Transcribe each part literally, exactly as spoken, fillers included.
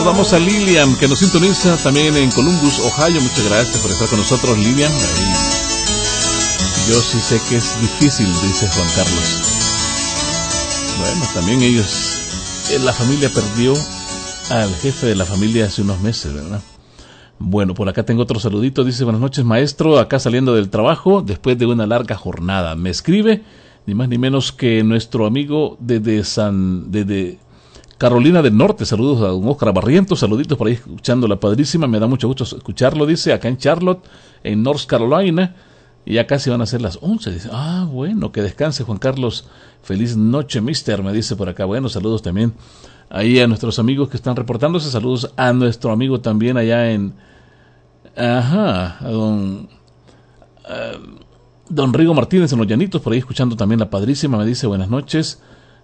Saludamos a Lilian, que nos sintoniza también en Columbus, Ohio. Muchas gracias por estar con nosotros, Lilian. Ahí. Yo sí sé que es difícil, dice Juan Carlos. Bueno, también ellos, la familia perdió al jefe de la familia hace unos meses, ¿verdad? Bueno, por acá tengo otro saludito. Dice, buenas noches, maestro, acá saliendo del trabajo después de una larga jornada. Me escribe ni más ni menos que nuestro amigo desde San desde Carolina del Norte. Saludos a don Oscar Barrientos, saluditos por ahí escuchando la padrísima. Me da mucho gusto escucharlo, dice, acá en Charlotte, en North Carolina. Y ya casi van a ser las once. Dice, ah, bueno, que descanse Juan Carlos. Feliz noche, mister, me dice por acá. Bueno, saludos también ahí a nuestros amigos que están reportándose. Saludos a nuestro amigo también allá en... Ajá, a don... Uh, don Rigo Martínez en Los Llanitos, por ahí escuchando también la padrísima. Me dice, buenas noches.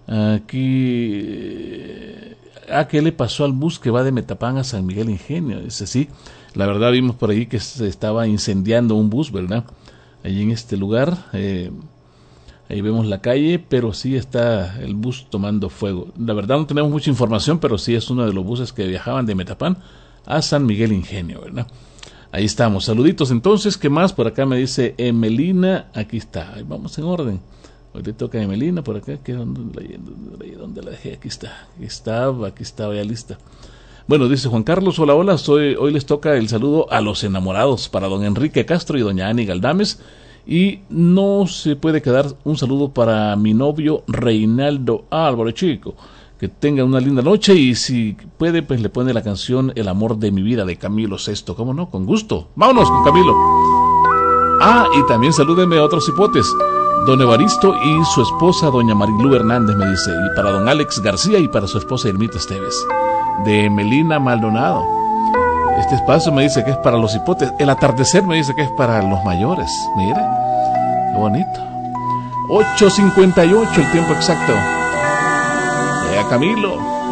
Aquí... Ah, ¿qué le pasó al bus que va de Metapán a San Miguel Ingenio? Dice, sí, la verdad vimos por ahí que se estaba incendiando un bus, ¿verdad? Allí en este lugar, eh, ahí vemos la calle, pero sí está el bus tomando fuego. La verdad no tenemos mucha información, pero sí es uno de los buses que viajaban de Metapán a San Miguel Ingenio, ¿verdad? Ahí estamos, saluditos entonces. ¿Qué más? Por acá me dice Emelina, aquí está, ahí vamos en orden. Hoy le toca a Emelina por acá, que ¿dónde, dónde la dejé? Aquí está, aquí estaba, aquí estaba ya lista. Bueno, dice Juan Carlos, hola, hola, soy, hoy les toca el saludo a los enamorados para don Enrique Castro y doña Ani Galdames, y no se puede quedar un saludo para mi novio Reinaldo Álvaro Chico, que tenga una linda noche, y si puede, pues le pone la canción El amor de mi vida de Camilo Sesto, ¿cómo no? Con gusto, vámonos con Camilo. Ah, y también salúdenme a otros hipotes, don Evaristo y su esposa doña Marilú Hernández, me dice, y para don Alex García y para su esposa Irmita Esteves, de Melina Maldonado. Este espacio me dice que es para los hipotes. El atardecer me dice que es para los mayores. Mire, qué bonito. ocho cincuenta y ocho el tiempo exacto. Llega Camilo.